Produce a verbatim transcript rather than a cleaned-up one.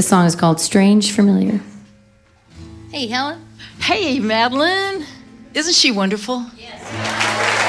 This song is called Strange Familiar. Hey, Helen. Hey, Madeline. Isn't she wonderful?